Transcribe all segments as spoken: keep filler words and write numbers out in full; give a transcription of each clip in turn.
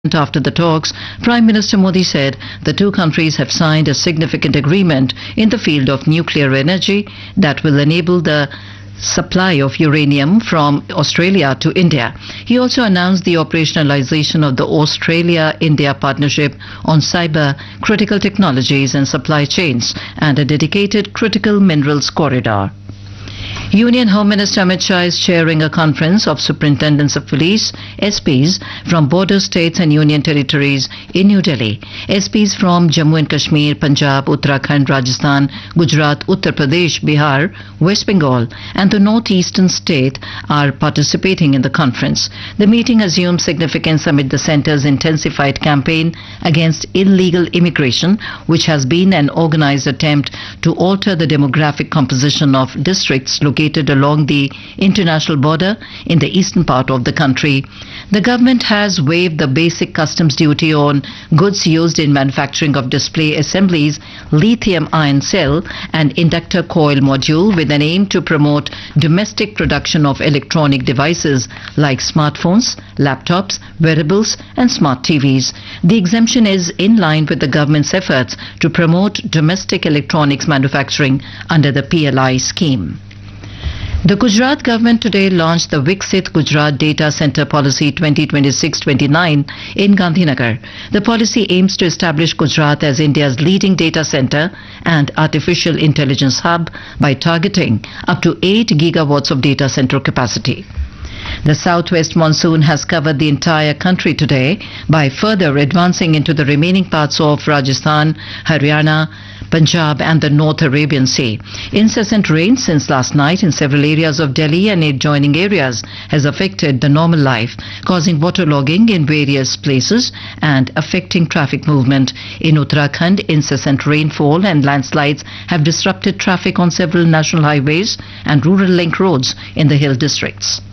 After the talks, Prime Minister Modi said the two countries have signed a significant agreement in the field of nuclear energy that will enable the supply of uranium from Australia to India. He also announced the operationalization of the Australia-India partnership on cyber, critical technologies and supply chains and a dedicated critical minerals corridor. Union Home Minister Amit Shah is chairing a conference of superintendents of police, S Ps, from border states and union territories in New Delhi. S Ps from Jammu and Kashmir, Punjab, Uttarakhand, Rajasthan, Gujarat, Uttar Pradesh, Bihar, West Bengal and the northeastern state are participating in the conference. The meeting assumes significance amid the centre's intensified campaign against illegal immigration, which has been an organized attempt to alter the demographic composition of districts located along the international border in the eastern part of the country. The government has waived the basic customs duty on goods used in manufacturing of display assemblies, lithium ion cell and inductor coil module with an aim to promote domestic production of electronic devices like smartphones, laptops, wearables and smart T Vs. The exemption is in line with the government's efforts to promote domestic electronics manufacturing under the P L I scheme. The Gujarat government today launched the Viksit Gujarat Data Center Policy twenty twenty-six twenty-nine in Gandhinagar. The policy aims to establish Gujarat as India's leading data center and artificial intelligence hub by targeting up to eight gigawatts of data center capacity. The southwest monsoon has covered the entire country today by further advancing into the remaining parts of Rajasthan, Haryana, Punjab and the North Arabian Sea. Incessant rain since last night in several areas of Delhi and adjoining areas has affected the normal life, causing waterlogging in various places and affecting traffic movement. In Uttarakhand, incessant rainfall and landslides have disrupted traffic on several national highways and rural link roads in the hill districts.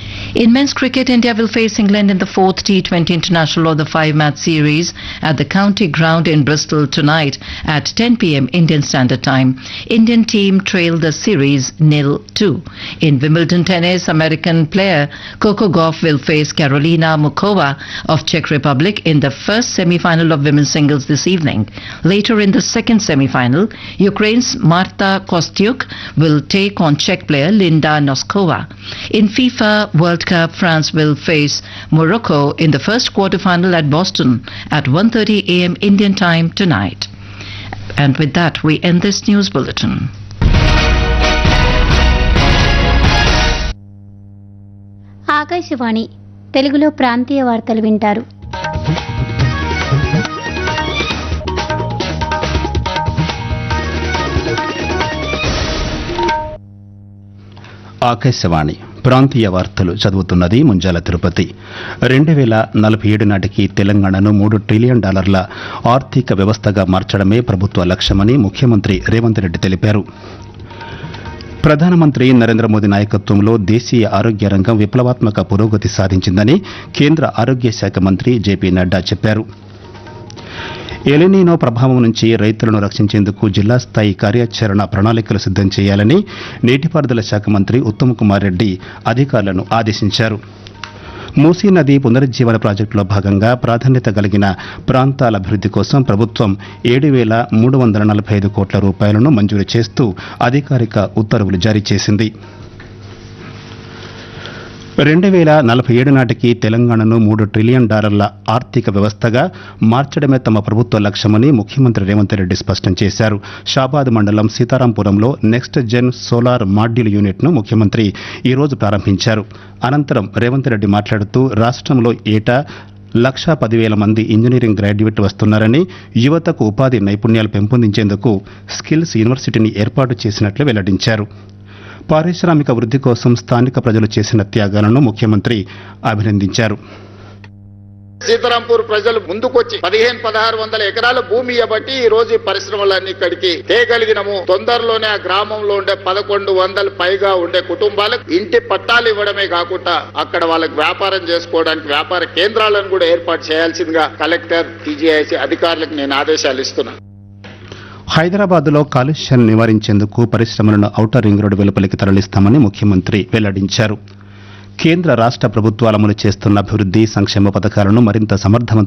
In men's cricket, India will face England in the fourth T twenty International of the five-match series at the County Ground in Bristol tonight at ten p m Indian Standard Time. Indian team trailed the series nil two. In Wimbledon tennis, American player Coco Gauff will face Karolina Muchova of Czech Republic in the first semi-final of women's singles this evening. Later in the second semi-final, Ukraine's Marta Kostyuk will take on Czech player Linda Noskova. In FIFA World Cup, France will face Morocco in the first quarter-final at Boston at one thirty a m Indian time tonight. And with that, we end this news bulletin. Akashvani తెలుగులో ప్రాంతీయ వార్తలు వింటారు. ఆకాశవాణి ప్రాంతీయ వార్తలు చదువుతున్నది ముంజాల తిరుపతి. రెండు వేల నలభై ఏడు నాటికి తెలంగాణను మూడు ట్రిలియన్ డాలర్ల ఆర్థిక వ్యవస్థగా మార్చడమే ప్రభుత్వ లక్ష్యమని ముఖ్యమంత్రి రేవంత్ రెడ్డి తెలిపారు. ప్రధానమంత్రి నరేంద్ర మోదీ నాయకత్వంలో దేశీయ ఆరోగ్య రంగం విప్లవాత్మక పురోగతి సాధించిందని కేంద్ర ఆరోగ్య శాఖ మంత్రి జేపీ నడ్డా చెప్పారు. ఎలినీనో ప్రభావం నుంచి రైతులను రక్షించేందుకు జిల్లా స్థాయి కార్యాచరణ ప్రణాళికలు సిద్ధం చేయాలని నీటిపారుదల శాఖ మంత్రి ఉత్తమ్ కుమార్ రెడ్డి అధికారులను ఆదేశించారు. మూసీ నది పునరుజ్జీవన ప్రాజెక్టులో భాగంగా ప్రాధాన్యత కలిగిన ప్రాంతాల అభివృద్ధి కోసం ప్రభుత్వం ఏడు వేల మూడు వందల నలభై ఐదు కోట్ల రూపాయలను మంజూరు చేస్తూ అధికారిక ఉత్తర్వులు జారీ చేసింది. రెండు వేల నలభై ఏడు నాటికి తెలంగాణను మూడు ట్రిలియన్ డాలర్ల ఆర్థిక వ్యవస్థగా మార్చడమే తమ ప్రభుత్వ లక్ష్యమని ముఖ్యమంత్రి రేవంత్ రెడ్డి స్పష్టం చేశారు. షాబాద్ మండలం సీతారాంపురంలో నెక్స్ట్ జెన్ సోలార్ మాడ్యూల్ యూనిట్ను ముఖ్యమంత్రి ఈరోజు ప్రారంభించారు. అనంతరం రేవంత్ రెడ్డి మాట్లాడుతూ రాష్ట్రంలో ఏటా లక్షా పదివేల మంది ఇంజనీరింగ్ గ్రాడ్యుయేట్ వస్తున్నారని, యువతకు ఉపాధి నైపుణ్యాలు పెంపొందించేందుకు స్కిల్స్ యూనివర్సిటీని ఏర్పాటు చేసినట్లు వెల్లడించారు. పారిశ్రామిక వృద్ధి కోసం స్థానిక ప్రజలు చేసిన త్యాగాలను ముఖ్యమంత్రి అభినందించారు. సీతారాంపూర్ ప్రజలు ముందుకొచ్చి పదిహేను పదహారు వందల ఎకరాల భూమి ఇవ్వబట్టి ఈ రోజు ఈ పరిశ్రమలన్నీ ఇక్కడికి తేగలిగినము. తొందరలోనే ఆ గ్రామంలో ఉండే పదకొండు వందల పైగా ఉండే కుటుంబాలకు ఇంటి పట్టాలు ఇవ్వడమే కాకుండా అక్కడ వాళ్ళకి వ్యాపారం చేసుకోవడానికి వ్యాపార కేంద్రాలను కూడా ఏర్పాటు చేయాల్సిందిగా కలెక్టర్, టీజీఐసీ అధికారులకు నేను ఆదేశాలు ఇస్తున్నాను. హైదరాబాద్లో కాలుష్యాన్ని నివారించేందుకు పరిశ్రమలను ఔటర్ రింగ్ రోడ్డు వెలుపలికి తరలిస్తామని ముఖ్యమంత్రి వెల్లడించారు. కేంద్ర రాష్ట్ర ప్రభుత్వాలు అమలు చేస్తున్న అభివృద్ధి సంక్షేమ పథకాలను మరింత సమర్థవంతంగా